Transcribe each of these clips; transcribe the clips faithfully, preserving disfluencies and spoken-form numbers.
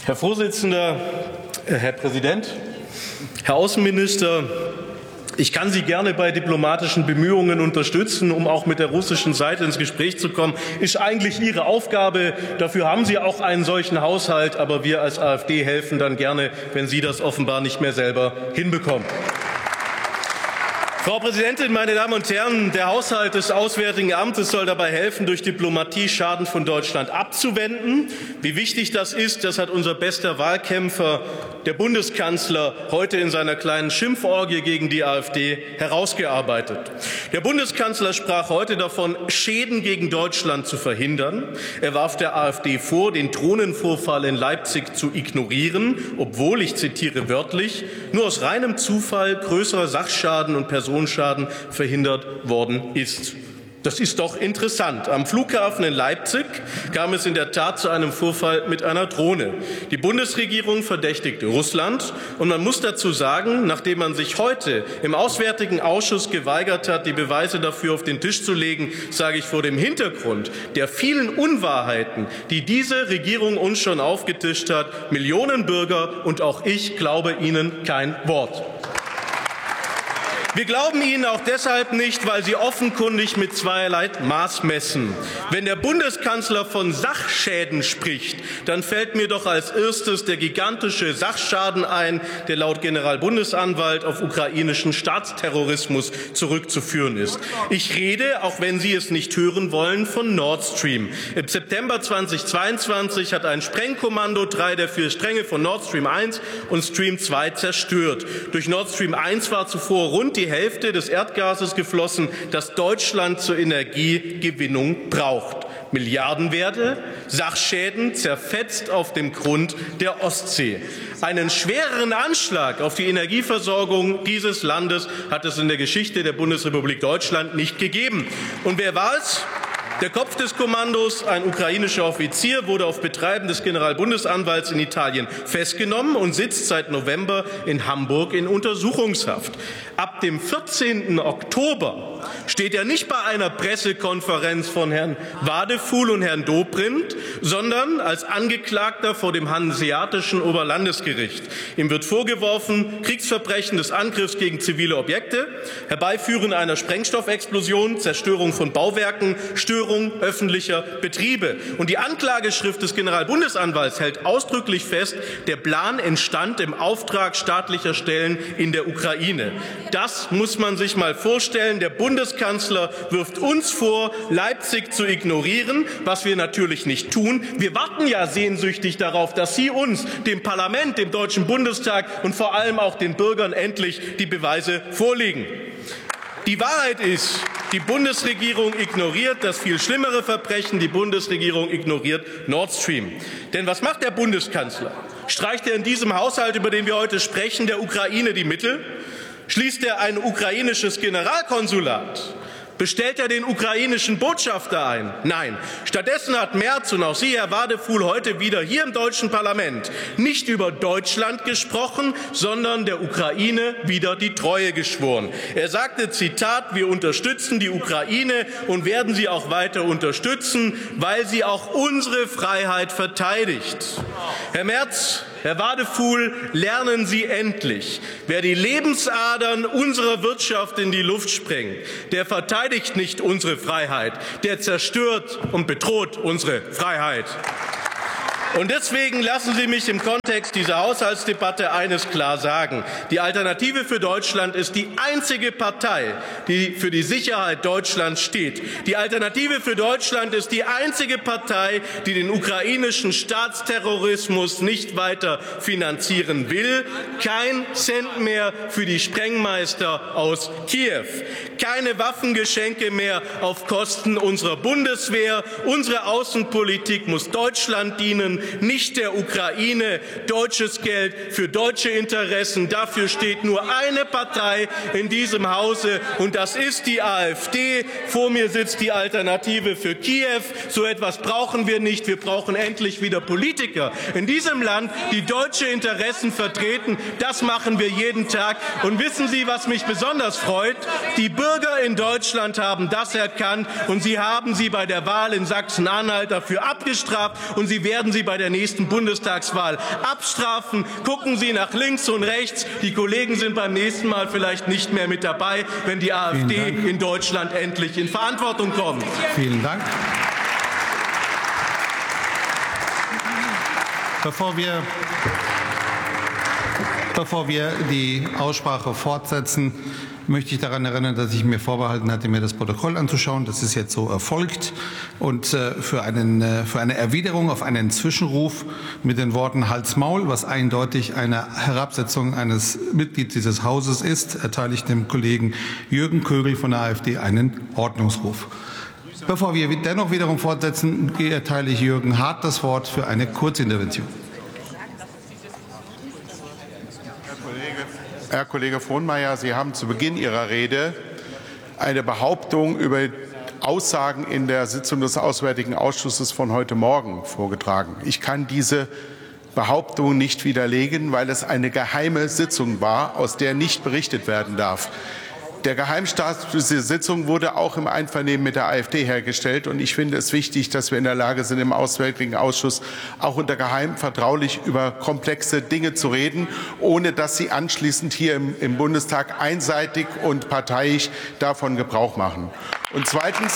Herr Vorsitzender, Herr Präsident, Herr Außenminister, ich kann Sie gerne bei diplomatischen Bemühungen unterstützen, um auch mit der russischen Seite ins Gespräch zu kommen. Ist eigentlich Ihre Aufgabe. Dafür haben Sie auch einen solchen Haushalt. Aber wir als AfD helfen dann gerne, wenn Sie das offenbar nicht mehr selber hinbekommen. Frau Präsidentin, meine Damen und Herren! Der Haushalt des Auswärtigen Amtes soll dabei helfen, durch Diplomatie Schaden von Deutschland abzuwenden. Wie wichtig das ist, das hat unser bester Wahlkämpfer, der Bundeskanzler, heute in seiner kleinen Schimpforgie gegen die AfD herausgearbeitet. Der Bundeskanzler sprach heute davon, Schäden gegen Deutschland zu verhindern. Er warf der AfD vor, den Drohnenvorfall in Leipzig zu ignorieren, obwohl, ich zitiere wörtlich, nur aus reinem Zufall größerer Sachschaden und Personen Personenschaden verhindert worden ist. Das ist doch interessant. Am Flughafen in Leipzig kam es in der Tat zu einem Vorfall mit einer Drohne. Die Bundesregierung verdächtigte Russland. Und man muss dazu sagen, nachdem man sich heute im Auswärtigen Ausschuss geweigert hat, die Beweise dafür auf den Tisch zu legen, sage ich vor dem Hintergrund der vielen Unwahrheiten, die diese Regierung uns schon aufgetischt hat, Millionen Bürger und auch ich glaube ihnen kein Wort. Wir glauben Ihnen auch deshalb nicht, weil Sie offenkundig mit zweierlei Maß messen. Wenn der Bundeskanzler von Sachschäden spricht, dann fällt mir doch als erstes der gigantische Sachschaden ein, der laut Generalbundesanwalt auf ukrainischen Staatsterrorismus zurückzuführen ist. Ich rede, auch wenn Sie es nicht hören wollen, von Nord Stream. Im September zweitausendzweiundzwanzig hat ein Sprengkommando drei der vier Stränge von Nord Stream eins und Stream zwei zerstört. Durch Nord Stream eins war zuvor rund die Hälfte des Erdgases geflossen, das Deutschland zur Energiegewinnung braucht. Milliardenwerte, Sachschäden zerfetzt auf dem Grund der Ostsee. Einen schwereren Anschlag auf die Energieversorgung dieses Landes hat es in der Geschichte der Bundesrepublik Deutschland nicht gegeben. Und wer war es? Der Kopf des Kommandos, ein ukrainischer Offizier, wurde auf Betreiben des Generalbundesanwalts in Italien festgenommen und sitzt seit November in Hamburg in Untersuchungshaft. Ab dem vierzehnten Oktober steht er nicht bei einer Pressekonferenz von Herrn Wadefuhl und Herrn Dobrindt, sondern als Angeklagter vor dem Hanseatischen Oberlandesgericht. Ihm wird vorgeworfen, Kriegsverbrechen des Angriffs gegen zivile Objekte, Herbeiführen einer Sprengstoffexplosion, Zerstörung von Bauwerken, Störung öffentlicher Betriebe. Und die Anklageschrift des Generalbundesanwalts hält ausdrücklich fest, der Plan entstand im Auftrag staatlicher Stellen in der Ukraine. Das muss man sich mal vorstellen. Der Bundeskanzler wirft uns vor, Leipzig zu ignorieren, was wir natürlich nicht tun. Wir warten ja sehnsüchtig darauf, dass Sie uns, dem Parlament, dem Deutschen Bundestag und vor allem auch den Bürgern endlich die Beweise vorlegen. Die Wahrheit ist, die Bundesregierung ignoriert das viel schlimmere Verbrechen. Die Bundesregierung ignoriert Nord Stream. Denn was macht der Bundeskanzler? Streicht er in diesem Haushalt, über den wir heute sprechen, der Ukraine die Mittel? Schließt er ein ukrainisches Generalkonsulat? Bestellt er den ukrainischen Botschafter ein? Nein. Stattdessen hat Merz und auch Sie, Herr Wadefuhl, heute wieder hier im deutschen Parlament nicht über Deutschland gesprochen, sondern der Ukraine wieder die Treue geschworen. Er sagte, Zitat, wir unterstützen die Ukraine und werden sie auch weiter unterstützen, weil sie auch unsere Freiheit verteidigt. Herr Merz, Herr Wadefuhl, lernen Sie endlich. Wer die Lebensadern unserer Wirtschaft in die Luft sprengt, der verteidigt nicht unsere Freiheit, der zerstört und bedroht unsere Freiheit. Und deswegen lassen Sie mich im Kontext dieser Haushaltsdebatte eines klar sagen. Die Alternative für Deutschland ist die einzige Partei, die für die Sicherheit Deutschlands steht. Die Alternative für Deutschland ist die einzige Partei, die den ukrainischen Staatsterrorismus nicht weiter finanzieren will. Kein Cent mehr für die Sprengmeister aus Kiew. Keine Waffengeschenke mehr auf Kosten unserer Bundeswehr. Unsere Außenpolitik muss Deutschland dienen, nicht der Ukraine. Deutsches Geld für deutsche Interessen. Dafür steht nur eine Partei in diesem Hause, und das ist die AfD. Vor mir sitzt die Alternative für Kiew. So etwas brauchen wir nicht. Wir brauchen endlich wieder Politiker in diesem Land, die deutsche Interessen vertreten. Das machen wir jeden Tag. Und wissen Sie, was mich besonders freut? Die Bürger in Deutschland haben das erkannt, und sie haben sie bei der Wahl in Sachsen-Anhalt dafür abgestraft, und sie werden sie bei bei der nächsten Bundestagswahl abstrafen. Gucken Sie nach links und rechts. Die Kollegen sind beim nächsten Mal vielleicht nicht mehr mit dabei, wenn die AfD in Deutschland endlich in Verantwortung kommt. Vielen Dank. Bevor wir, bevor wir die Aussprache fortsetzen, möchte ich daran erinnern, dass ich mir vorbehalten hatte, mir das Protokoll anzuschauen. Das ist jetzt so erfolgt. Und äh, für, einen, äh, für eine Erwiderung auf einen Zwischenruf mit den Worten Hals Maul, was eindeutig eine Herabsetzung eines Mitglieds dieses Hauses ist, erteile ich dem Kollegen Jürgen Kögel von der AfD einen Ordnungsruf. Bevor wir dennoch wiederum fortsetzen, erteile ich Jürgen Hart das Wort für eine Kurzintervention. Herr Kollege Frohnmayer, Sie haben zu Beginn Ihrer Rede eine Behauptung über Aussagen in der Sitzung des Auswärtigen Ausschusses von heute Morgen vorgetragen. Ich kann diese Behauptung nicht widerlegen, weil es eine geheime Sitzung war, aus der nicht berichtet werden darf. Der Geheimstatus dieser Sitzung wurde auch im Einvernehmen mit der AfD hergestellt. Und ich finde es wichtig, dass wir in der Lage sind, im Auswärtigen Ausschuss auch unter Geheim vertraulich über komplexe Dinge zu reden, ohne dass Sie anschließend hier im, im Bundestag einseitig und parteiisch davon Gebrauch machen. Und zweitens,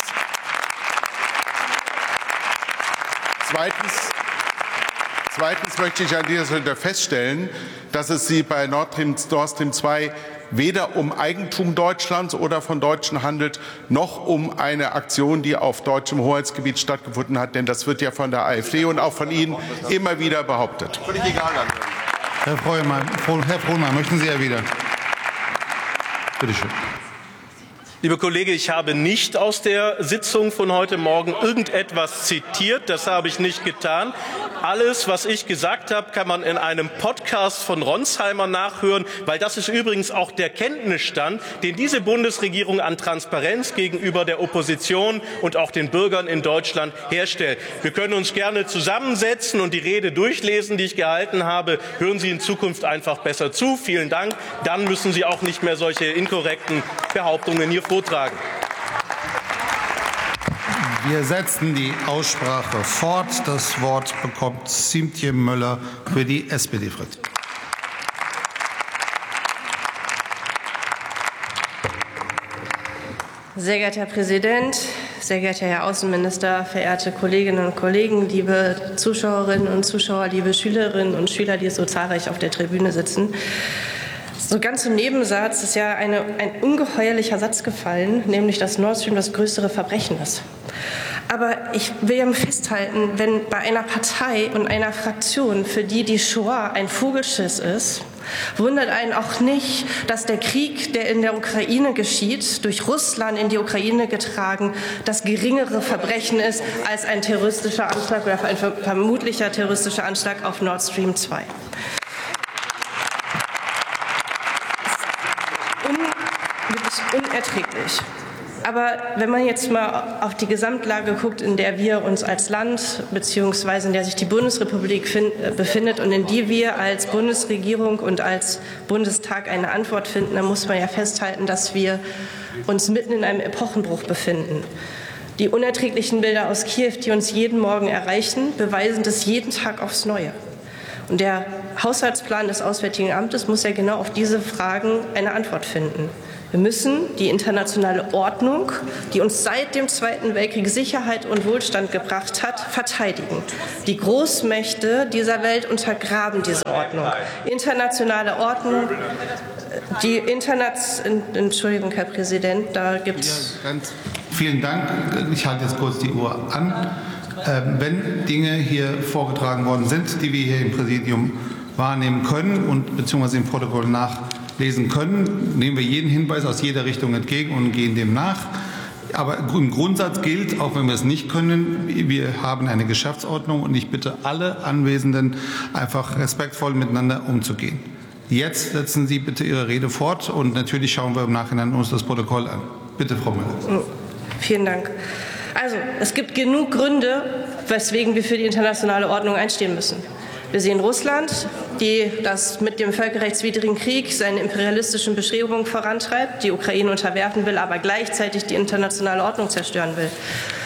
zweitens, zweitens möchte ich an dieser Stelle feststellen, dass es Sie bei Nord Stream, Nord Stream zwei weder um Eigentum Deutschlands oder von Deutschen handelt, noch um eine Aktion, die auf deutschem Hoheitsgebiet stattgefunden hat. Denn das wird ja von der AfD und auch von Ihnen immer wieder behauptet. Herr Frohnmayer, Herr Frohnmayer, möchten Sie erwidern? Bitte schön. Lieber Kollege, ich habe nicht aus der Sitzung von heute Morgen irgendetwas zitiert. Das habe ich nicht getan. Alles, was ich gesagt habe, kann man in einem Podcast von Ronsheimer nachhören, weil das ist übrigens auch der Kenntnisstand, den diese Bundesregierung an Transparenz gegenüber der Opposition und auch den Bürgern in Deutschland herstellt. Wir können uns gerne zusammensetzen und die Rede durchlesen, die ich gehalten habe. Hören Sie in Zukunft einfach besser zu. Vielen Dank. Dann müssen Sie auch nicht mehr solche inkorrekten Behauptungen hier vortragen. Wir setzen die Aussprache fort. Das Wort bekommt Siemtje Möller für die S P D-Fraktion. Sehr geehrter Herr Präsident, sehr geehrter Herr Außenminister, verehrte Kolleginnen und Kollegen, liebe Zuschauerinnen und Zuschauer, liebe Schülerinnen und Schüler, die so zahlreich auf der Tribüne sitzen. So ganz im Nebensatz ist ja eine, ein ungeheuerlicher Satz gefallen, nämlich dass Nord Stream das größere Verbrechen ist. Aber ich will ja festhalten, wenn bei einer Partei und einer Fraktion, für die die Shoah ein Vogelschiss ist, wundert einen auch nicht, dass der Krieg, der in der Ukraine geschieht, durch Russland in die Ukraine getragen, das geringere Verbrechen ist als ein terroristischer Anschlag oder ein vermutlicher terroristischer Anschlag auf Nord Stream zwei. Unerträglich. Aber wenn man jetzt mal auf die Gesamtlage guckt, in der wir uns als Land bzw. in der sich die Bundesrepublik find, befindet und in die wir als Bundesregierung und als Bundestag eine Antwort finden, dann muss man ja festhalten, dass wir uns mitten in einem Epochenbruch befinden. Die unerträglichen Bilder aus Kiew, die uns jeden Morgen erreichen, beweisen das jeden Tag aufs Neue. Und der Haushaltsplan des Auswärtigen Amtes muss ja genau auf diese Fragen eine Antwort finden. Wir müssen die internationale Ordnung, die uns seit dem Zweiten Weltkrieg Sicherheit und Wohlstand gebracht hat, verteidigen. Die Großmächte dieser Welt untergraben diese Ordnung. Internationale Ordnung, die Internation, Entschuldigung, Herr Präsident, da gibt es. Ja, vielen Dank. Ich halte jetzt kurz die Uhr an. Ähm, wenn Dinge hier vorgetragen worden sind, die wir hier im Präsidium wahrnehmen können und beziehungsweise im Protokoll nachlesen können, nehmen wir jeden Hinweis aus jeder Richtung entgegen und gehen dem nach. Aber im Grundsatz gilt, auch wenn wir es nicht können, wir haben eine Geschäftsordnung und ich bitte alle Anwesenden, einfach respektvoll miteinander umzugehen. Jetzt setzen Sie bitte Ihre Rede fort und natürlich schauen wir im Nachhinein uns das Protokoll an. Bitte, Frau Müller. Vielen Dank. Also, es gibt genug Gründe, weswegen wir für die internationale Ordnung einstehen müssen. Wir sehen Russland, die das mit dem völkerrechtswidrigen Krieg seine imperialistischen Bestrebungen vorantreibt, die Ukraine unterwerfen will, aber gleichzeitig die internationale Ordnung zerstören will.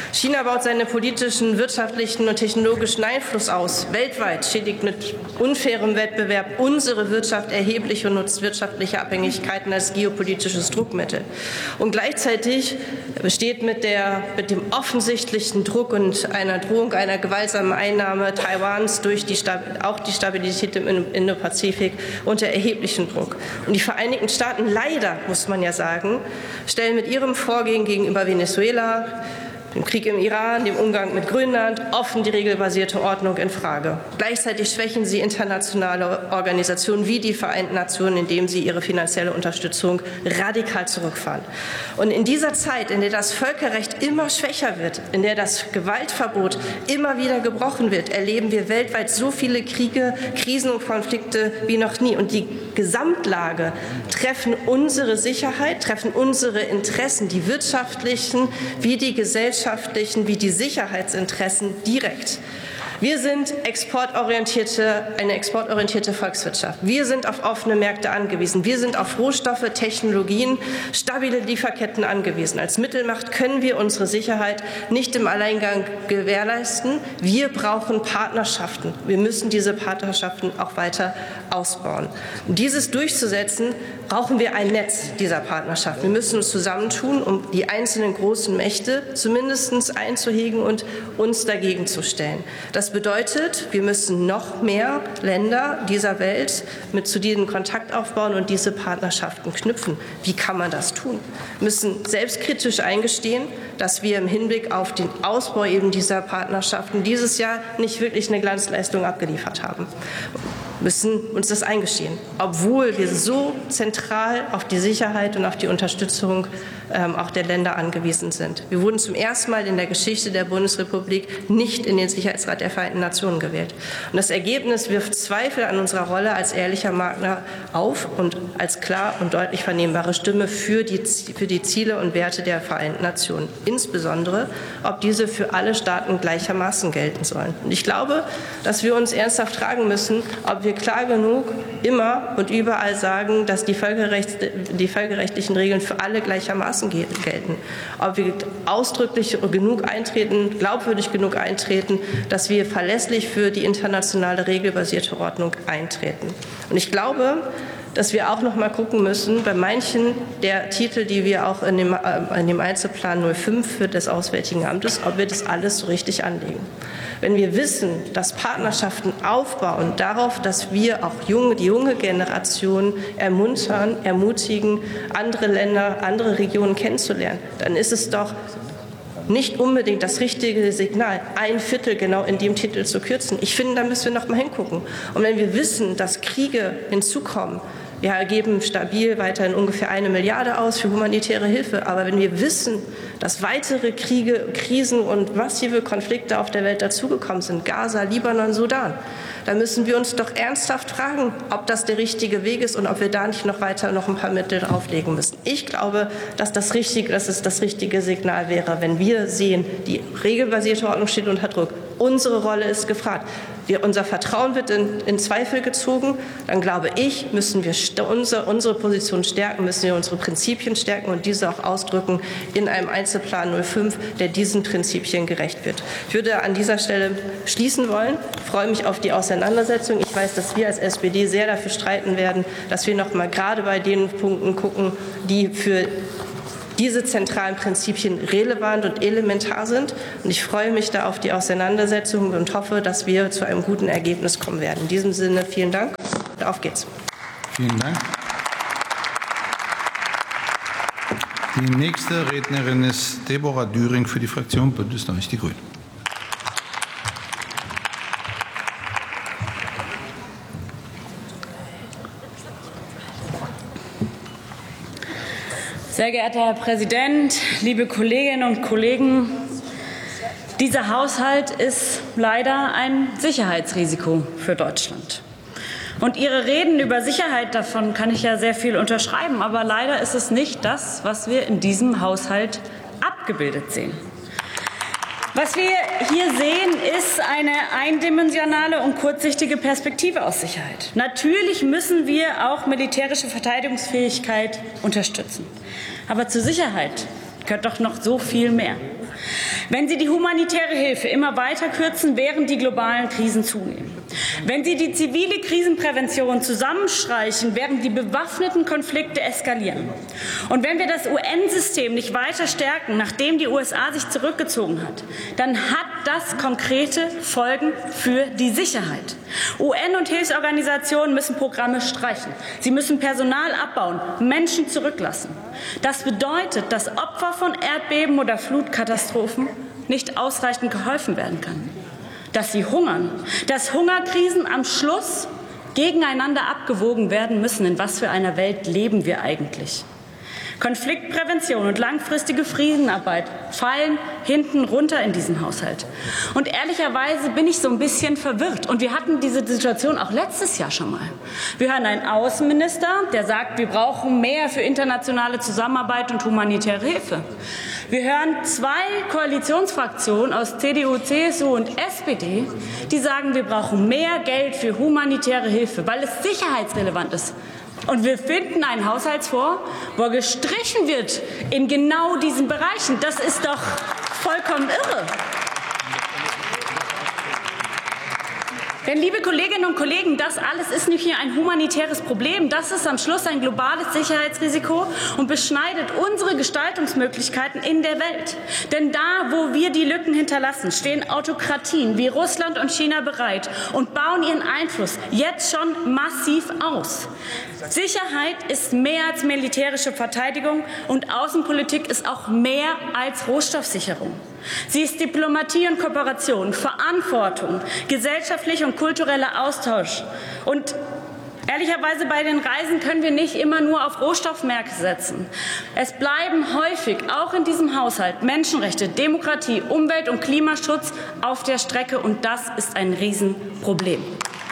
China baut seinen politischen, wirtschaftlichen und technologischen Einfluss aus. Weltweit schädigt mit unfairem Wettbewerb unsere Wirtschaft erheblich und nutzt wirtschaftliche Abhängigkeiten als geopolitisches Druckmittel. Und gleichzeitig besteht mit, der, mit dem offensichtlichen Druck und einer Drohung einer gewaltsamen Einnahme Taiwans durch die, auch die Stabilität im Indopazifik unter erheblichen Druck. Und die Vereinigten Staaten, leider muss man ja sagen, stellen mit ihrem Vorgehen gegenüber Venezuela, dem Krieg im Iran, dem Umgang mit Grönland offen die regelbasierte Ordnung in Frage. Gleichzeitig schwächen sie internationale Organisationen wie die Vereinten Nationen, indem sie ihre finanzielle Unterstützung radikal zurückfahren. Und in dieser Zeit, in der das Völkerrecht immer schwächer wird, in der das Gewaltverbot immer wieder gebrochen wird, erleben wir weltweit so viele Kriege, Krisen und Konflikte wie noch nie. Und die Gesamtlage treffen unsere Sicherheit, treffen unsere Interessen, die wirtschaftlichen wie die gesellschaftlichen, wie die Sicherheitsinteressen direkt. Wir sind exportorientierte, eine exportorientierte Volkswirtschaft. Wir sind auf offene Märkte angewiesen. Wir sind auf Rohstoffe, Technologien, stabile Lieferketten angewiesen. Als Mittelmacht können wir unsere Sicherheit nicht im Alleingang gewährleisten. Wir brauchen Partnerschaften. Wir müssen diese Partnerschaften auch weiter ausbauen. Um dieses durchzusetzen, brauchen wir ein Netz dieser Partnerschaften. Wir müssen uns zusammentun, um die einzelnen großen Mächte zumindest einzuhegen und uns dagegen zu stellen. Das bedeutet, wir müssen noch mehr Länder dieser Welt mit zu diesen Kontakt aufbauen und diese Partnerschaften knüpfen. Wie kann man das tun? Wir müssen selbstkritisch eingestehen, dass wir im Hinblick auf den Ausbau eben dieser Partnerschaften dieses Jahr nicht wirklich eine Glanzleistung abgeliefert haben. Wir müssen uns das eingestehen, obwohl wir so zentral auf die Sicherheit und auf die Unterstützung ähm, auch der Länder angewiesen sind. Wir wurden zum ersten Mal in der Geschichte der Bundesrepublik nicht in den Sicherheitsrat der Vereinten Nationen gewählt. Und das Ergebnis wirft Zweifel an unserer Rolle als ehrlicher Partner auf und als klar und deutlich vernehmbare Stimme für die, für die Ziele und Werte der Vereinten Nationen. Insbesondere, ob diese für alle Staaten gleichermaßen gelten sollen. Und ich glaube, dass wir uns ernsthaft fragen müssen, ob wir klar genug immer und überall sagen, dass die, Völkerrecht, die völkerrechtlichen Regeln für alle gleichermaßen gelten. Ob wir ausdrücklich genug eintreten, glaubwürdig genug eintreten, dass wir verlässlich für die internationale regelbasierte Ordnung eintreten. Und ich glaube, dass wir auch noch mal gucken müssen, bei manchen der Titel, die wir auch in dem, äh, in dem Einzelplan null fünf für des Auswärtigen Amtes, ob wir das alles so richtig anlegen. Wenn wir wissen, dass Partnerschaften aufbauen darauf, dass wir auch junge, die junge Generation ermuntern, ermutigen, andere Länder, andere Regionen kennenzulernen, dann ist es doch nicht unbedingt das richtige Signal, ein Viertel genau in dem Titel zu kürzen. Ich finde, da müssen wir noch mal hingucken. Und wenn wir wissen, dass Kriege hinzukommen, wir geben stabil weiterhin ungefähr eine Milliarde aus für humanitäre Hilfe. Aber wenn wir wissen, dass weitere Kriege, Krisen und massive Konflikte auf der Welt dazugekommen sind, Gaza, Libanon, Sudan, dann müssen wir uns doch ernsthaft fragen, ob das der richtige Weg ist und ob wir da nicht noch weiter noch ein paar Mittel drauflegen müssen. Ich glaube, dass, das richtige, dass es das richtige Signal wäre, wenn wir sehen, die regelbasierte Ordnung steht unter Druck. Unsere Rolle ist gefragt. Wir, unser Vertrauen wird in, in Zweifel gezogen. Dann glaube ich, müssen wir unsere, unsere Position stärken, müssen wir unsere Prinzipien stärken und diese auch ausdrücken in einem Einzelplan null fünf, der diesen Prinzipien gerecht wird. Ich würde an dieser Stelle schließen wollen. Ich freue mich auf die Auseinandersetzung. Ich weiß, dass wir als S P D sehr dafür streiten werden, dass wir noch mal gerade bei den Punkten gucken, die für diese zentralen Prinzipien relevant und elementar sind. Und ich freue mich da auf die Auseinandersetzung und hoffe, dass wir zu einem guten Ergebnis kommen werden. In diesem Sinne vielen Dank und auf geht's. Vielen Dank. Die nächste Rednerin ist Deborah Düring für die Fraktion Bündnis neunzig Die Grünen. Sehr geehrter Herr Präsident, liebe Kolleginnen und Kollegen! Dieser Haushalt ist leider ein Sicherheitsrisiko für Deutschland. Und Ihre Reden über Sicherheit, davon kann ich ja sehr viel unterschreiben. Aber leider ist es nicht das, was wir in diesem Haushalt abgebildet sehen. Was wir hier sehen, ist eine eindimensionale und kurzsichtige Perspektive aus Sicherheit. Natürlich müssen wir auch militärische Verteidigungsfähigkeit unterstützen. Aber zur Sicherheit gehört doch noch so viel mehr. Wenn Sie die humanitäre Hilfe immer weiter kürzen, während die globalen Krisen zunehmen. Wenn Sie die zivile Krisenprävention zusammenstreichen, während die bewaffneten Konflikte eskalieren. Und wenn wir das U N-System nicht weiter stärken, nachdem die U S A sich zurückgezogen hat, dann hat das konkrete Folgen für die Sicherheit. U N und Hilfsorganisationen müssen Programme streichen. Sie müssen Personal abbauen, Menschen zurücklassen. Das bedeutet, dass Opfer von Erdbeben oder Flutkatastrophen nicht ausreichend geholfen werden kann. Dass sie hungern, dass Hungerkrisen am Schluss gegeneinander abgewogen werden müssen. In was für einer Welt leben wir eigentlich? Konfliktprävention und langfristige Friedenarbeit fallen hinten runter in diesem Haushalt. Und ehrlicherweise bin ich so ein bisschen verwirrt. Und wir hatten diese Situation auch letztes Jahr schon mal. Wir hören einen Außenminister, der sagt, wir brauchen mehr für internationale Zusammenarbeit und humanitäre Hilfe. Wir hören zwei Koalitionsfraktionen aus C D U, C S U und S P D, die sagen, wir brauchen mehr Geld für humanitäre Hilfe, weil es sicherheitsrelevant ist. Und wir finden einen Haushaltsfonds, wo gestrichen wird in genau diesen Bereichen. Das ist doch vollkommen irre. Denn, liebe Kolleginnen und Kollegen, das alles ist nicht hier ein humanitäres Problem. Das ist am Schluss ein globales Sicherheitsrisiko und beschneidet unsere Gestaltungsmöglichkeiten in der Welt. Denn da, wo wir die Lücken hinterlassen, stehen Autokratien wie Russland und China bereit und bauen ihren Einfluss jetzt schon massiv aus. Sicherheit ist mehr als militärische Verteidigung und Außenpolitik ist auch mehr als Rohstoffsicherung. Sie ist Diplomatie und Kooperation, Verantwortung, gesellschaftlicher und kultureller Austausch. Und ehrlicherweise bei den Reisen können wir nicht immer nur auf Rohstoffmärkte setzen. Es bleiben häufig, auch in diesem Haushalt, Menschenrechte, Demokratie, Umwelt- und Klimaschutz auf der Strecke. Und das ist ein Riesenproblem.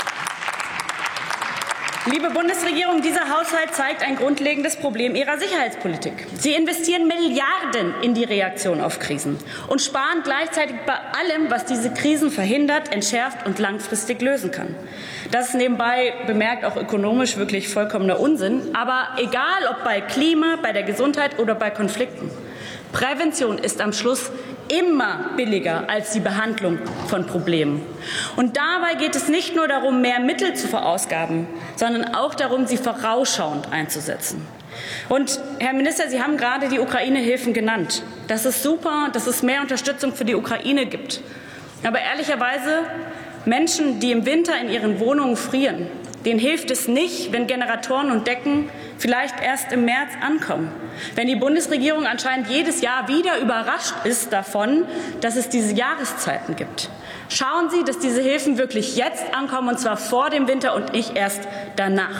Liebe Bundesregierung, dieser Haushalt zeigt ein grundlegendes Problem Ihrer Sicherheitspolitik. Sie investieren Milliarden in die Reaktion auf Krisen und sparen gleichzeitig bei allem, was diese Krisen verhindert, entschärft und langfristig lösen kann. Das ist nebenbei bemerkt auch ökonomisch wirklich vollkommener Unsinn. Aber egal, ob bei Klima, bei der Gesundheit oder bei Konflikten, Prävention ist am Schluss immer billiger als die Behandlung von Problemen. Und dabei geht es nicht nur darum, mehr Mittel zu verausgaben, sondern auch darum, sie vorausschauend einzusetzen. Und, Herr Minister, Sie haben gerade die Ukraine-Hilfen genannt. Das ist super, dass es mehr Unterstützung für die Ukraine gibt. Aber ehrlicherweise, Menschen, die im Winter in ihren Wohnungen frieren, denen hilft es nicht, wenn Generatoren und Decken vielleicht erst im März ankommen. Wenn die Bundesregierung anscheinend jedes Jahr wieder überrascht ist davon, dass es diese Jahreszeiten gibt. Schauen Sie, dass diese Hilfen wirklich jetzt ankommen, und zwar vor dem Winter und nicht erst danach.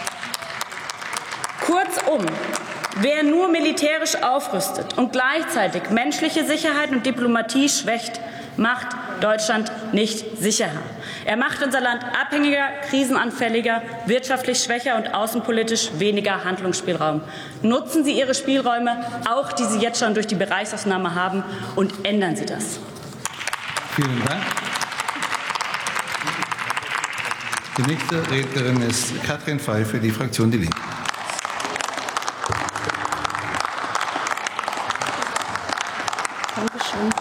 Kurzum, wer nur militärisch aufrüstet und gleichzeitig menschliche Sicherheit und Diplomatie schwächt, macht Deutschland nicht sicherer. Er macht unser Land abhängiger, krisenanfälliger, wirtschaftlich schwächer und außenpolitisch weniger Handlungsspielraum. Nutzen Sie Ihre Spielräume, auch die Sie jetzt schon durch die Bereichsaufnahme haben, und ändern Sie das. Vielen Dank. Die nächste Rednerin ist Katrin Pfeil für die Fraktion Die Linke. Dankeschön.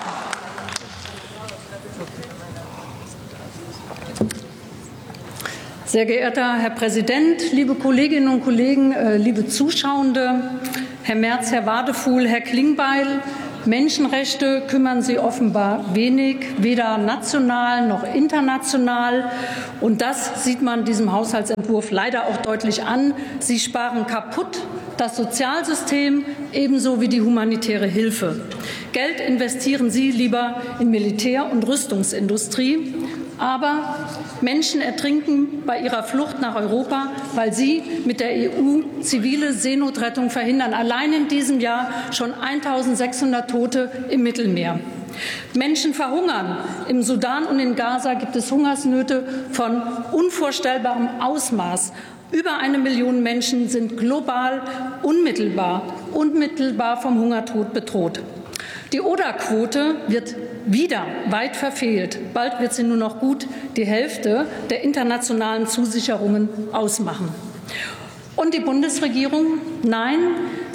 Sehr geehrter Herr Präsident, liebe Kolleginnen und Kollegen, äh, liebe Zuschauende, Herr Merz, Herr Wadefuhl, Herr Klingbeil, Menschenrechte kümmern Sie offenbar wenig, weder national noch international. Und das sieht man diesem Haushaltsentwurf leider auch deutlich an. Sie sparen kaputt das Sozialsystem ebenso wie die humanitäre Hilfe. Geld investieren Sie lieber in Militär- und Rüstungsindustrie. Aber Menschen ertrinken bei ihrer Flucht nach Europa, weil Sie mit der E U zivile Seenotrettung verhindern. Allein in diesem Jahr schon eintausendsechshundert Tote im Mittelmeer. Menschen verhungern. Im Sudan und in Gaza gibt es Hungersnöte von unvorstellbarem Ausmaß. Über eine Million Menschen sind global unmittelbar, unmittelbar vom Hungertod bedroht. Die O D A-Quote wird wieder weit verfehlt. Bald wird sie nur noch gut die Hälfte der internationalen Zusicherungen ausmachen. Und die Bundesregierung? Nein,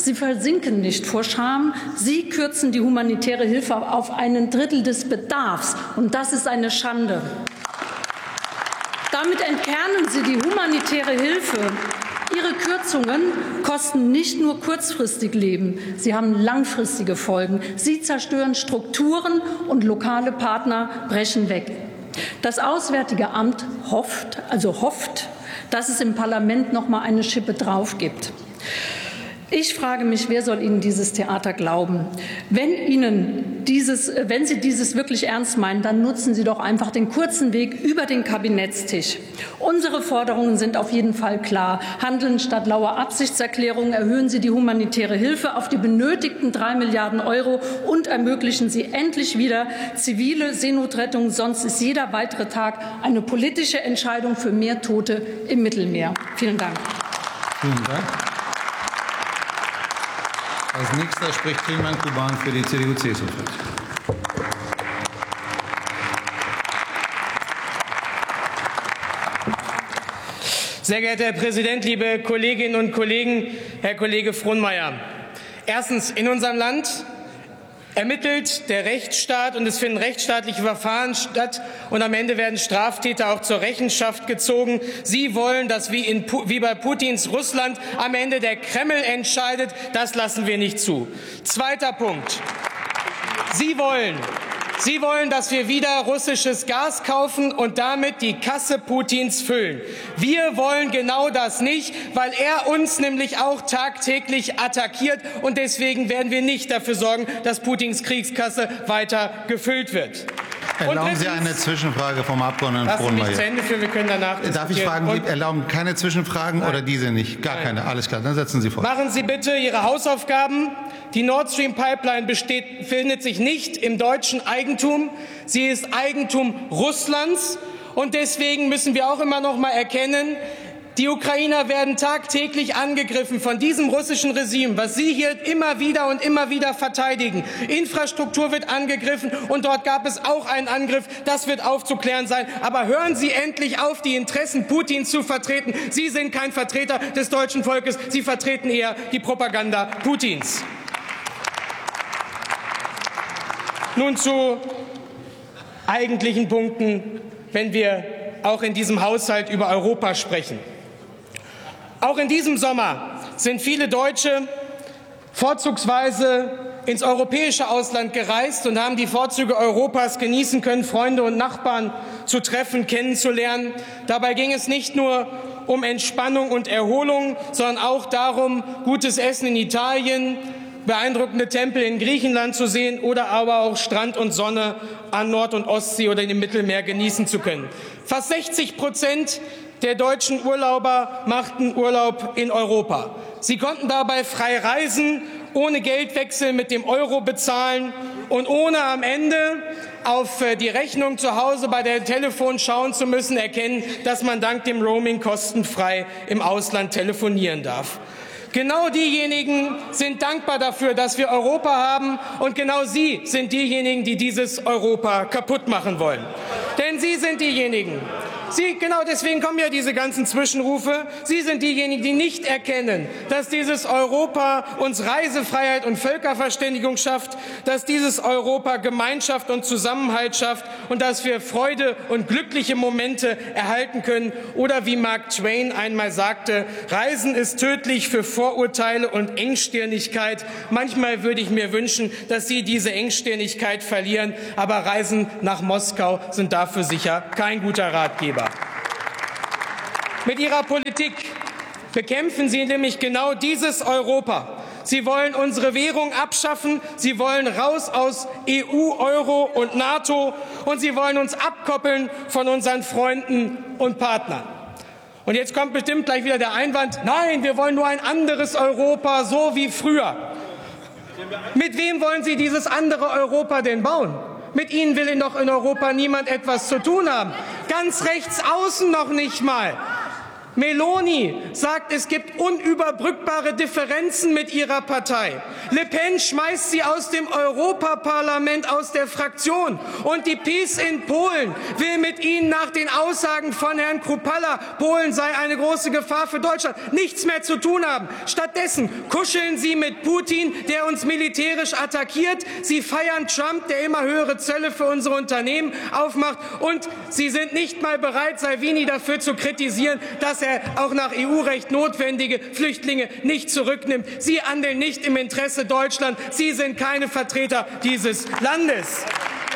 Sie versinken nicht vor Scham. Sie kürzen die humanitäre Hilfe auf einen Drittel des Bedarfs. Und das ist eine Schande. Damit entkernen Sie die humanitäre Hilfe. Ihre Kürzungen kosten nicht nur kurzfristig Leben, sie haben langfristige Folgen. Sie zerstören Strukturen und lokale Partner brechen weg. Das Auswärtige Amt hofft, also hofft, dass es im Parlament noch mal eine Schippe drauf gibt. Ich frage mich, wer soll Ihnen dieses Theater glauben? Wenn, Ihnen dieses, wenn Sie dieses wirklich ernst meinen, dann nutzen Sie doch einfach den kurzen Weg über den Kabinettstisch. Unsere Forderungen sind auf jeden Fall klar. Handeln statt lauer Absichtserklärungen, erhöhen Sie die humanitäre Hilfe auf die benötigten drei Milliarden Euro und ermöglichen Sie endlich wieder zivile Seenotrettung. Sonst ist jeder weitere Tag eine politische Entscheidung für mehr Tote im Mittelmeer. Vielen Dank. Vielen Dank. Als nächster spricht Tilman Kuban für die C D U C S U-Fraktion. Sehr geehrter Herr Präsident, liebe Kolleginnen und Kollegen, Herr Kollege Frohnmeier! Erstens, in unserem Land ermittelt der Rechtsstaat und es finden rechtsstaatliche Verfahren statt und am Ende werden Straftäter auch zur Rechenschaft gezogen. Sie wollen, dass wie, in, wie bei Putins Russland am Ende der Kreml entscheidet. Das lassen wir nicht zu. Zweiter Punkt. Sie wollen, Sie wollen, dass wir wieder russisches Gas kaufen und damit die Kasse Putins füllen. Wir wollen genau das nicht, weil er uns nämlich auch tagtäglich attackiert. Und deswegen werden wir nicht dafür sorgen, dass Putins Kriegskasse weiter gefüllt wird. Erlauben Sie eine Zwischenfrage vom Abgeordneten Lassen Sie mich Frohnmeier. zu Ende führen, wir können danach Darf ich fragen, Sie erlauben keine Zwischenfragen Nein. oder diese nicht? Gar Nein. keine. Alles klar, dann setzen Sie fort. Machen Sie bitte Ihre Hausaufgaben. Die Nord Stream Pipeline besteht, befindet sich nicht im deutschen Eigentum. Sie ist Eigentum Russlands. Und deswegen müssen wir auch immer noch mal erkennen, die Ukrainer werden tagtäglich angegriffen von diesem russischen Regime, was Sie hier immer wieder und immer wieder verteidigen. Infrastruktur wird angegriffen und dort gab es auch einen Angriff. Das wird aufzuklären sein. Aber hören Sie endlich auf, die Interessen Putins zu vertreten. Sie sind kein Vertreter des deutschen Volkes. Sie vertreten eher die Propaganda Putins. Nun zu eigentlichen Punkten, wenn wir auch in diesem Haushalt über Europa sprechen. Auch in diesem Sommer sind viele Deutsche vorzugsweise ins europäische Ausland gereist und haben die Vorzüge Europas genießen können, Freunde und Nachbarn zu treffen, kennenzulernen. Dabei ging es nicht nur um Entspannung und Erholung, sondern auch darum, gutes Essen in Italien, beeindruckende Tempel in Griechenland zu sehen oder aber auch Strand und Sonne an Nord- und Ostsee oder im Mittelmeer genießen zu können. Fast sechzig Prozent der deutschen Urlauber machten Urlaub in Europa. Sie konnten dabei frei reisen, ohne Geldwechsel mit dem Euro bezahlen und ohne am Ende auf die Rechnung zu Hause bei der Telefon schauen zu müssen, erkennen, dass man dank dem Roaming kostenfrei im Ausland telefonieren darf. Genau diejenigen sind dankbar dafür, dass wir Europa haben, und genau sie sind diejenigen, die dieses Europa kaputt machen wollen. Denn sie sind diejenigen, Sie, genau deswegen kommen ja diese ganzen Zwischenrufe. Sie sind diejenigen, die nicht erkennen, dass dieses Europa uns Reisefreiheit und Völkerverständigung schafft, dass dieses Europa Gemeinschaft und Zusammenhalt schafft und dass wir Freude und glückliche Momente erhalten können. Oder wie Mark Twain einmal sagte, Reisen ist tödlich für Vorurteile und Engstirnigkeit. Manchmal würde ich mir wünschen, dass Sie diese Engstirnigkeit verlieren, aber Reisen nach Moskau sind dafür sicher kein guter Ratgeber. Mit Ihrer Politik bekämpfen Sie nämlich genau dieses Europa. Sie wollen unsere Währung abschaffen, Sie wollen raus aus E U, Euro und NATO, und Sie wollen uns abkoppeln von unseren Freunden und Partnern. Und jetzt kommt bestimmt gleich wieder der Einwand, nein, wir wollen nur ein anderes Europa, so wie früher. Mit wem wollen Sie dieses andere Europa denn bauen? Mit Ihnen will doch in Europa niemand etwas zu tun haben. Ganz rechts außen noch nicht mal. Meloni sagt, es gibt unüberbrückbare Differenzen mit ihrer Partei. Le Pen schmeißt sie aus dem Europaparlament, aus der Fraktion. Und die PiS in Polen will mit ihnen nach den Aussagen von Herrn Kruppalla, Polen sei eine große Gefahr für Deutschland, nichts mehr zu tun haben. Stattdessen kuscheln sie mit Putin, der uns militärisch attackiert. Sie feiern Trump, der immer höhere Zölle für unsere Unternehmen aufmacht. Und sie sind nicht mal bereit, Salvini dafür zu kritisieren, dass er auch nach E U-Recht notwendige Flüchtlinge nicht zurücknimmt. Sie handeln nicht im Interesse Deutschlands. Sie sind keine Vertreter dieses Landes.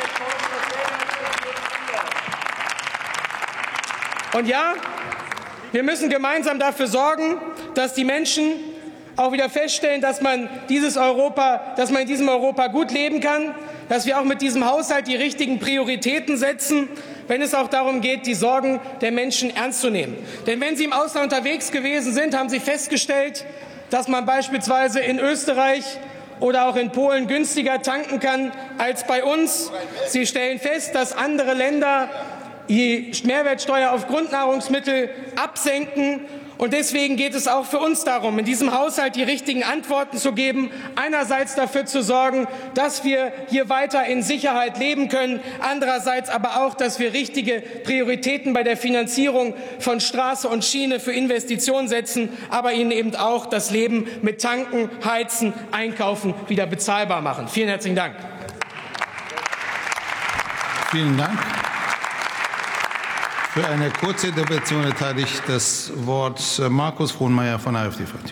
Und ja, wir müssen gemeinsam dafür sorgen, dass die Menschen auch wieder feststellen, dass man dieses Europa, dass man in diesem Europa gut leben kann, dass wir auch mit diesem Haushalt die richtigen Prioritäten setzen, wenn es auch darum geht, die Sorgen der Menschen ernst zu nehmen. Denn wenn Sie im Ausland unterwegs gewesen sind, haben Sie festgestellt, dass man beispielsweise in Österreich oder auch in Polen günstiger tanken kann als bei uns. Sie stellen fest, dass andere Länder die Mehrwertsteuer auf Grundnahrungsmittel absenken. Und deswegen geht es auch für uns darum, in diesem Haushalt die richtigen Antworten zu geben, einerseits dafür zu sorgen, dass wir hier weiter in Sicherheit leben können, andererseits aber auch, dass wir richtige Prioritäten bei der Finanzierung von Straße und Schiene für Investitionen setzen, aber ihnen eben auch das Leben mit Tanken, Heizen, Einkaufen wieder bezahlbar machen. Vielen herzlichen Dank. Vielen Dank. Für eine kurze Intervention erteile ich das Wort Markus Frohnmayer von der AfD-Fraktion.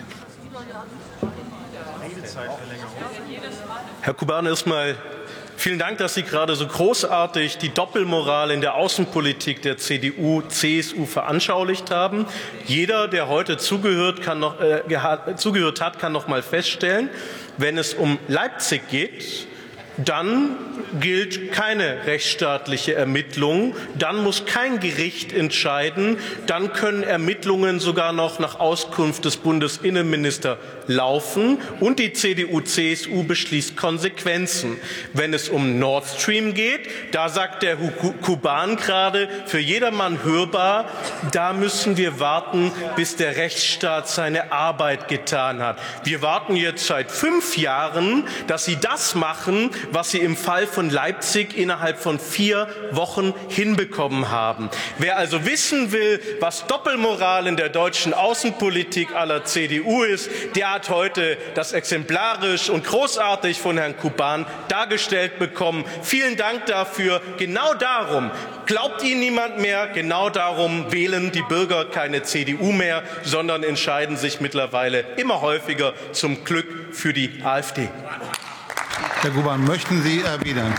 Herr Kuban, erstmal vielen Dank, dass Sie gerade so großartig die Doppelmoral in der Außenpolitik der C D U, C S U veranschaulicht haben. Jeder, der heute zugehört, kann noch, äh, zugehört hat, kann noch mal feststellen, wenn es um Leipzig geht, dann gilt keine rechtsstaatliche Ermittlung, dann muss kein Gericht entscheiden, dann können Ermittlungen sogar noch nach Auskunft des Bundesinnenministers laufen und die C D U, C S U beschließt Konsequenzen. Wenn es um Nord Stream geht, da sagt der Kuban gerade für jedermann hörbar, da müssen wir warten, bis der Rechtsstaat seine Arbeit getan hat. Wir warten jetzt seit fünf Jahren, dass Sie das machen, was Sie im Fall von Leipzig innerhalb von vier Wochen hinbekommen haben. Wer also wissen will, was Doppelmoral in der deutschen Außenpolitik aller C D U ist, der hat heute das exemplarisch und großartig von Herrn Kuban dargestellt bekommen. Vielen Dank dafür. Genau darum glaubt Ihnen niemand mehr. Genau darum wählen die Bürger keine C D U mehr, sondern entscheiden sich mittlerweile immer häufiger zum Glück für die AfD. Herr Kuban, möchten Sie erwidern?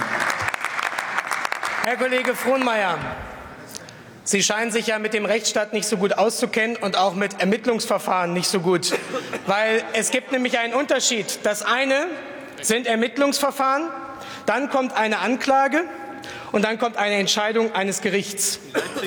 Herr Kollege Frohnmayer, Sie scheinen sich ja mit dem Rechtsstaat nicht so gut auszukennen und auch mit Ermittlungsverfahren nicht so gut. Weil es gibt nämlich einen Unterschied. Das eine sind Ermittlungsverfahren, dann kommt eine Anklage und dann kommt eine Entscheidung eines Gerichts.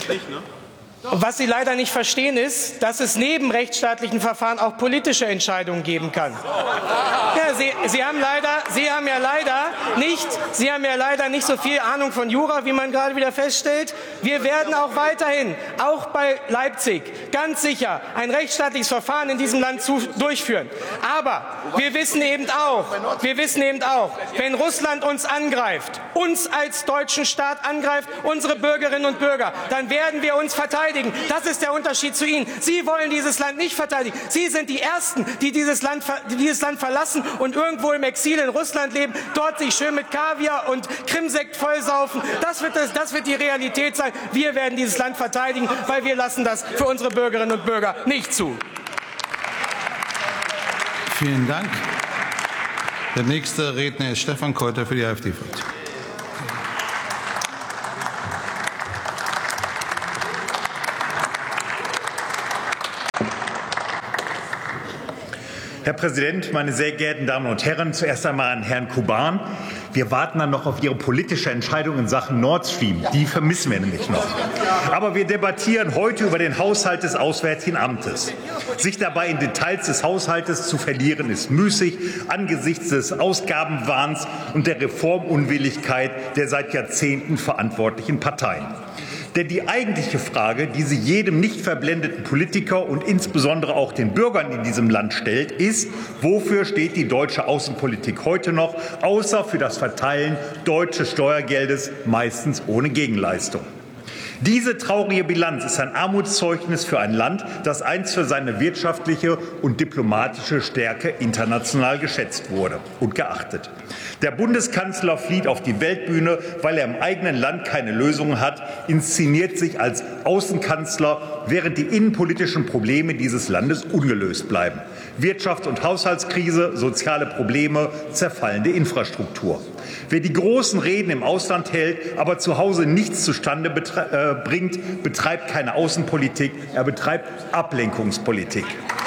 Und was Sie leider nicht verstehen ist, dass es neben rechtsstaatlichen Verfahren auch politische Entscheidungen geben kann. Ja, Sie, Sie, haben leider, Sie haben ja leider nicht, Sie haben ja leider nicht so viel Ahnung von Jura, wie man gerade wieder feststellt. Wir werden auch weiterhin, auch bei Leipzig, ganz sicher ein rechtsstaatliches Verfahren in diesem Land zu, durchführen. Aber wir wissen eben auch, wir wissen eben auch, wenn Russland uns angreift, uns als deutschen Staat angreift, unsere Bürgerinnen und Bürger, dann werden wir uns verteidigen. Das ist der Unterschied zu Ihnen. Sie wollen dieses Land nicht verteidigen. Sie sind die Ersten, die dieses Land, die dieses Land verlassen und irgendwo im Exil in Russland leben, dort sich schön mit Kaviar und Krimsekt vollsaufen. Das wird, das, das wird die Realität sein. Wir werden dieses Land verteidigen, weil wir lassen das für unsere Bürgerinnen und Bürger nicht zu. Vielen Dank. Der nächste Redner ist Stefan Keuter für die AfD-Fraktion. Herr Präsident, meine sehr geehrten Damen und Herren! Zuerst einmal an Herrn Kuban. Wir warten dann noch auf Ihre politische Entscheidung in Sachen Nord Stream. Die vermissen wir nämlich noch. Aber wir debattieren heute über den Haushalt des Auswärtigen Amtes. Sich dabei in Details des Haushaltes zu verlieren, ist müßig angesichts des Ausgabenwahns und der Reformunwilligkeit der seit Jahrzehnten verantwortlichen Parteien. Denn die eigentliche Frage, die sie jedem nicht verblendeten Politiker und insbesondere auch den Bürgern in diesem Land stellt, ist, wofür steht die deutsche Außenpolitik heute noch, außer für das Verteilen deutsches Steuergeldes, meistens ohne Gegenleistung. Diese traurige Bilanz ist ein Armutszeugnis für ein Land, das einst für seine wirtschaftliche und diplomatische Stärke international geschätzt wurde und geachtet. Der Bundeskanzler flieht auf die Weltbühne, weil er im eigenen Land keine Lösungen hat, inszeniert sich als Außenkanzler, während die innenpolitischen Probleme dieses Landes ungelöst bleiben. Wirtschafts- und Haushaltskrise, soziale Probleme, zerfallende Infrastruktur. Wer die großen Reden im Ausland hält, aber zu Hause nichts zustande betre- äh, bringt, betreibt keine Außenpolitik, er betreibt Ablenkungspolitik.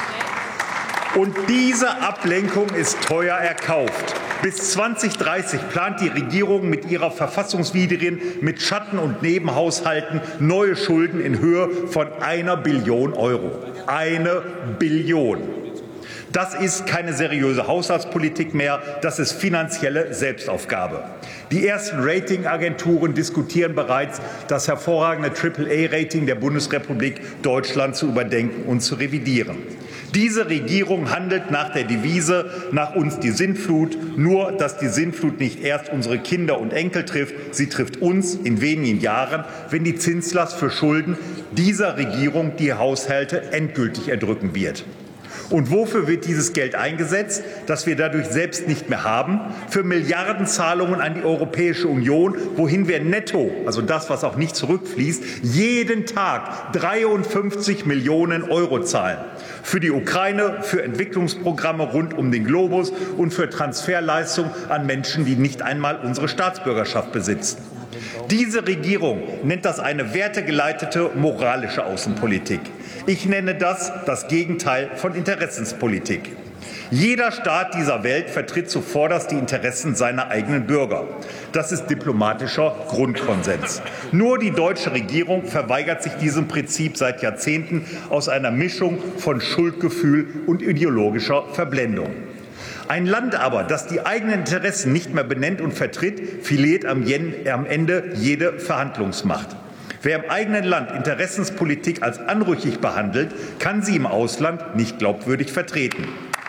Und diese Ablenkung ist teuer erkauft. Bis zweitausenddreißig plant die Regierung mit ihrer verfassungswidrigen, mit Schatten- und Nebenhaushalten neue Schulden in Höhe von einer Billion Euro. Eine Billion. Das ist keine seriöse Haushaltspolitik mehr, das ist finanzielle Selbstaufgabe. Die ersten Ratingagenturen diskutieren bereits, das hervorragende Triple A Rating der Bundesrepublik Deutschland zu überdenken und zu revidieren. Diese Regierung handelt nach der Devise „Nach uns die Sintflut“, nur dass die Sintflut nicht erst unsere Kinder und Enkel trifft, sie trifft uns in wenigen Jahren, wenn die Zinslast für Schulden dieser Regierung die Haushalte endgültig erdrücken wird. Und wofür wird dieses Geld eingesetzt, das wir dadurch selbst nicht mehr haben? Für Milliardenzahlungen an die Europäische Union, wohin wir netto, also das, was auch nicht zurückfließt, jeden Tag dreiundfünfzig Millionen Euro zahlen. Für die Ukraine, für Entwicklungsprogramme rund um den Globus und für Transferleistungen an Menschen, die nicht einmal unsere Staatsbürgerschaft besitzen. Diese Regierung nennt das eine wertegeleitete moralische Außenpolitik. Ich nenne das das Gegenteil von Interessenspolitik. Jeder Staat dieser Welt vertritt zuvorderst die Interessen seiner eigenen Bürger. Das ist diplomatischer Grundkonsens. Nur die deutsche Regierung verweigert sich diesem Prinzip seit Jahrzehnten aus einer Mischung von Schuldgefühl und ideologischer Verblendung. Ein Land aber, das die eigenen Interessen nicht mehr benennt und vertritt, verliert am Ende jede Verhandlungsmacht. Wer im eigenen Land Interessenspolitik als anrüchig behandelt, kann sie im Ausland nicht glaubwürdig vertreten.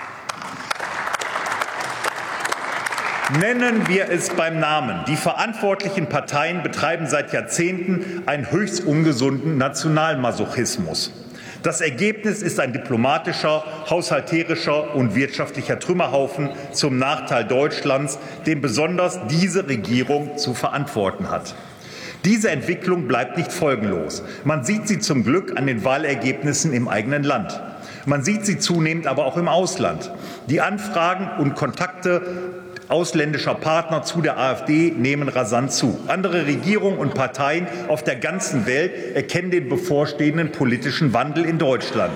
Nennen wir es beim Namen. Die verantwortlichen Parteien betreiben seit Jahrzehnten einen höchst ungesunden Nationalmasochismus. Das Ergebnis ist ein diplomatischer, haushalterischer und wirtschaftlicher Trümmerhaufen zum Nachteil Deutschlands, den besonders diese Regierung zu verantworten hat. Diese Entwicklung bleibt nicht folgenlos. Man sieht sie zum Glück an den Wahlergebnissen im eigenen Land. Man sieht sie zunehmend aber auch im Ausland. Die Anfragen und Kontakte ausländischer Partner zu der AfD nehmen rasant zu. Andere Regierungen und Parteien auf der ganzen Welt erkennen den bevorstehenden politischen Wandel in Deutschland.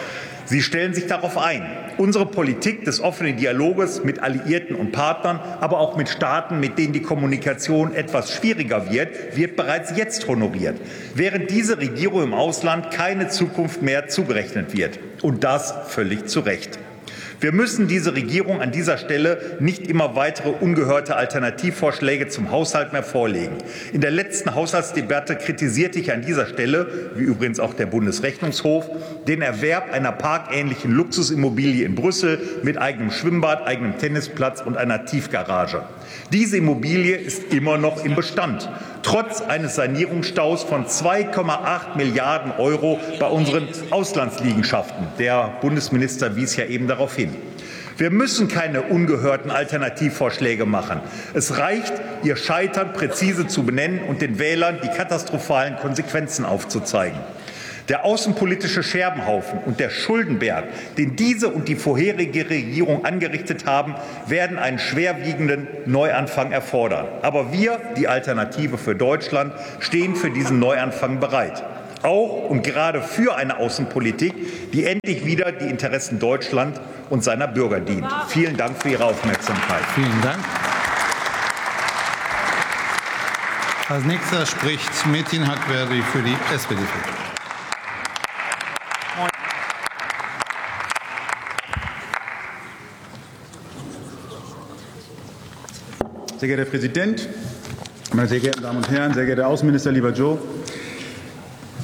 Sie stellen sich darauf ein. Unsere Politik des offenen Dialoges mit Alliierten und Partnern, aber auch mit Staaten, mit denen die Kommunikation etwas schwieriger wird, wird bereits jetzt honoriert, während diese Regierung im Ausland keine Zukunft mehr zugerechnet wird. Und das völlig zu Recht. Wir müssen diese Regierung an dieser Stelle nicht immer weitere ungehörte Alternativvorschläge zum Haushalt mehr vorlegen. In der letzten Haushaltsdebatte kritisierte ich an dieser Stelle, wie übrigens auch der Bundesrechnungshof, den Erwerb einer parkähnlichen Luxusimmobilie in Brüssel mit eigenem Schwimmbad, eigenem Tennisplatz und einer Tiefgarage. Diese Immobilie ist immer noch im Bestand, trotz eines Sanierungsstaus von zwei Komma acht Milliarden Euro bei unseren Auslandsliegenschaften. Der Bundesminister wies ja eben darauf hin. Wir müssen keine ungehörten Alternativvorschläge machen. Es reicht, ihr Scheitern präzise zu benennen und den Wählern die katastrophalen Konsequenzen aufzuzeigen. Der außenpolitische Scherbenhaufen und der Schuldenberg, den diese und die vorherige Regierung angerichtet haben, werden einen schwerwiegenden Neuanfang erfordern. Aber wir, die Alternative für Deutschland, stehen für diesen Neuanfang bereit. Auch und gerade für eine Außenpolitik, die endlich wieder die Interessen Deutschlands und seiner Bürger dient. Vielen Dank für Ihre Aufmerksamkeit. Vielen Dank. Als nächster spricht Metin Hakverdi für die S P D. Sehr geehrter Herr Präsident, meine sehr geehrten Damen und Herren, sehr geehrter Außenminister, lieber Joe!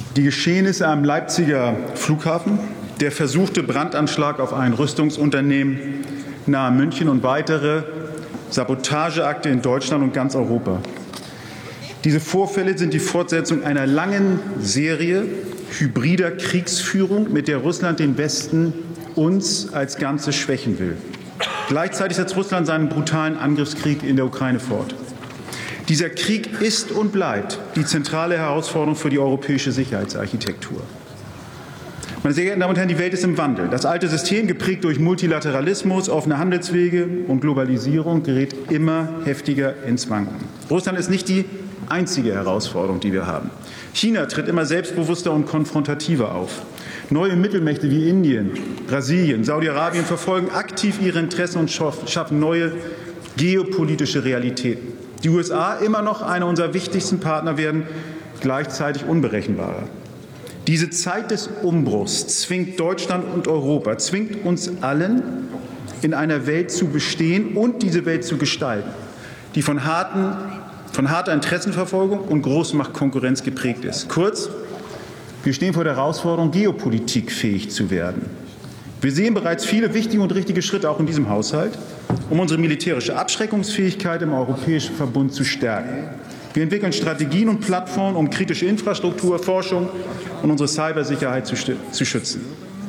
Die Geschehnisse am Leipziger Flughafen, der versuchte Brandanschlag auf ein Rüstungsunternehmen nahe München und weitere Sabotageakte in Deutschland und ganz Europa. Diese Vorfälle sind die Fortsetzung einer langen Serie hybrider Kriegsführung, mit der Russland den Westen, uns als Ganzes schwächen will. Gleichzeitig setzt Russland seinen brutalen Angriffskrieg in der Ukraine fort. Dieser Krieg ist und bleibt die zentrale Herausforderung für die europäische Sicherheitsarchitektur. Meine sehr geehrten Damen und Herren, die Welt ist im Wandel. Das alte System, geprägt durch Multilateralismus, offene Handelswege und Globalisierung, gerät immer heftiger ins Wanken. Russland ist nicht die einzige Herausforderung, die wir haben. China tritt immer selbstbewusster und konfrontativer auf. Neue Mittelmächte wie Indien, Brasilien, Saudi-Arabien verfolgen aktiv ihre Interessen und schaffen neue geopolitische Realitäten. Die U S A, immer noch einer unserer wichtigsten Partner, werden gleichzeitig unberechenbarer. Diese Zeit des Umbruchs zwingt Deutschland und Europa, zwingt uns allen, in einer Welt zu bestehen und diese Welt zu gestalten, die von, harten, von harter Interessenverfolgung und Großmachtkonkurrenz geprägt ist. Kurz, wir stehen vor der Herausforderung, geopolitikfähig zu werden. Wir sehen bereits viele wichtige und richtige Schritte auch in diesem Haushalt, um unsere militärische Abschreckungsfähigkeit im Europäischen Verbund zu stärken. Wir entwickeln Strategien und Plattformen, um kritische Infrastruktur, Forschung und unsere Cybersicherheit zu, zu schützen.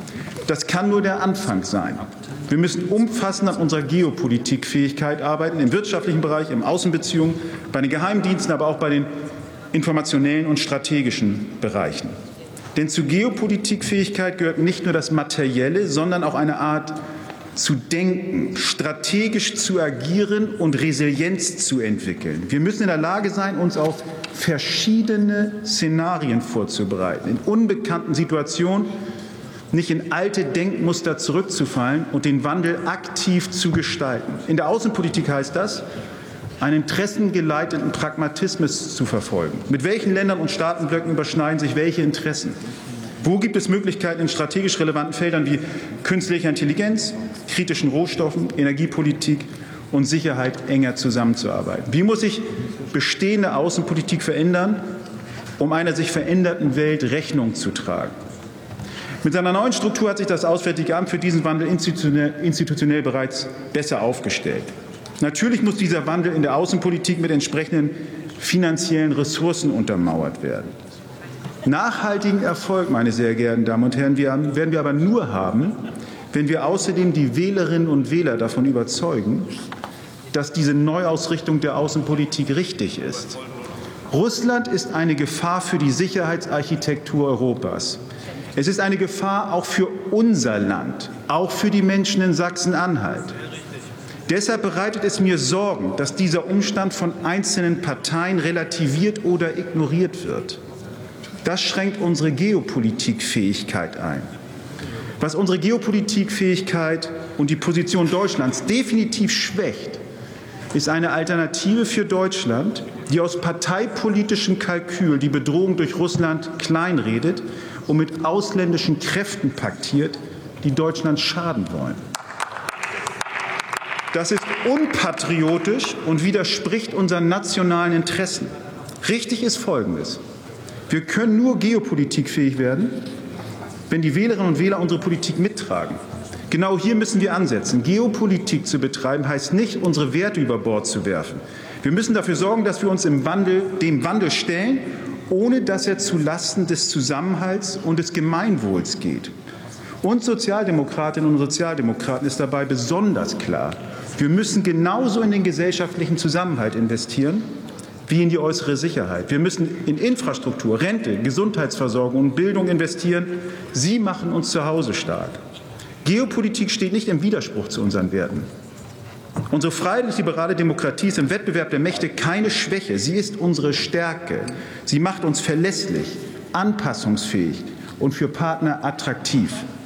Das kann nur der Anfang sein. Wir müssen umfassend an unserer Geopolitikfähigkeit arbeiten, im wirtschaftlichen Bereich, im Außenbeziehungen, bei den Geheimdiensten, aber auch bei den informationellen und strategischen Bereichen. Denn zu Geopolitikfähigkeit gehört nicht nur das Materielle, sondern auch eine Art zu denken, strategisch zu agieren und Resilienz zu entwickeln. Wir müssen in der Lage sein, uns auf verschiedene Szenarien vorzubereiten, in unbekannten Situationen nicht in alte Denkmuster zurückzufallen und den Wandel aktiv zu gestalten. In der Außenpolitik heißt das, einen interessengeleiteten Pragmatismus zu verfolgen. Mit welchen Ländern und Staatenblöcken überschneiden sich welche Interessen? Wo gibt es Möglichkeiten, in strategisch relevanten Feldern wie künstlicher Intelligenz, kritischen Rohstoffen, Energiepolitik und Sicherheit enger zusammenzuarbeiten? Wie muss sich bestehende Außenpolitik verändern, um einer sich veränderten Welt Rechnung zu tragen? Mit seiner neuen Struktur hat sich das Auswärtige Amt für diesen Wandel institutionell, institutionell bereits besser aufgestellt. Natürlich muss dieser Wandel in der Außenpolitik mit entsprechenden finanziellen Ressourcen untermauert werden. Nachhaltigen Erfolg, meine sehr geehrten Damen und Herren, werden wir aber nur haben, wenn wir außerdem die Wählerinnen und Wähler davon überzeugen, dass diese Neuausrichtung der Außenpolitik richtig ist. Russland ist eine Gefahr für die Sicherheitsarchitektur Europas. Es ist eine Gefahr auch für unser Land, auch für die Menschen in Sachsen-Anhalt. Deshalb bereitet es mir Sorgen, dass dieser Umstand von einzelnen Parteien relativiert oder ignoriert wird. Das schränkt unsere Geopolitikfähigkeit ein. Was unsere Geopolitikfähigkeit und die Position Deutschlands definitiv schwächt, ist eine Alternative für Deutschland, die aus parteipolitischem Kalkül die Bedrohung durch Russland kleinredet und mit ausländischen Kräften paktiert, die Deutschland schaden wollen. Das ist unpatriotisch und widerspricht unseren nationalen Interessen. Richtig ist Folgendes. Wir können nur geopolitikfähig werden, wenn die Wählerinnen und Wähler unsere Politik mittragen. Genau hier müssen wir ansetzen. Geopolitik zu betreiben heißt nicht, unsere Werte über Bord zu werfen. Wir müssen dafür sorgen, dass wir uns im Wandel, dem Wandel stellen, ohne dass er zulasten des Zusammenhalts und des Gemeinwohls geht. Uns Sozialdemokratinnen und Sozialdemokraten ist dabei besonders klar, wir müssen genauso in den gesellschaftlichen Zusammenhalt investieren wie in die äußere Sicherheit. Wir müssen in Infrastruktur, Rente, Gesundheitsversorgung und Bildung investieren. Sie machen uns zu Hause stark. Geopolitik steht nicht im Widerspruch zu unseren Werten. Unsere freiheitlich-liberale Demokratie ist im Wettbewerb der Mächte keine Schwäche. Sie ist unsere Stärke. Sie macht uns verlässlich, anpassungsfähig und für Partner attraktiv.